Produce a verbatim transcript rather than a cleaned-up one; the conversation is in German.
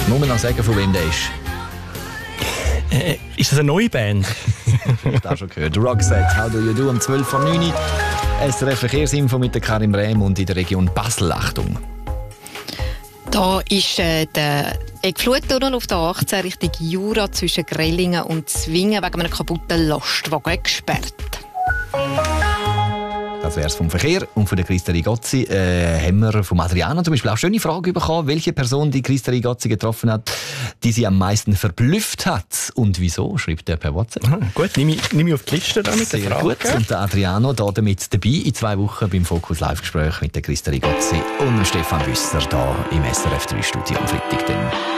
Nur noch sagen, von wem der ist. Äh, ist das eine neue Band? Ich habe auch schon gehört. Roxette, How Do You Do, um zwölf vor neun. S R F Verkehrsinfo mit der Karim Rehm und in der Region Basel. Achtung. Da ist äh, der Eckfluttunnel auf der achtzehn Richtung Jura zwischen Grellingen und Zwingen wegen einem kaputten Lastwagen gesperrt. Das wäre es vom Verkehr. Und von der Christa Rigozzi äh, haben wir vom Adriano zum Beispiel auch eine schöne Frage bekommen, welche Person die Christa Rigozzi getroffen hat, die sie am meisten verblüfft hat. Und wieso, schreibt er per WhatsApp. Aha, gut, nehme ich, nehme ich auf die Liste da mit Sehr der Frage. gut. Und der Adriano da damit dabei in zwei Wochen beim Fokus Live-Gespräch mit der Christa Rigozzi und Stefan Büsser da im S R F drei Studio am Freitag. Dann.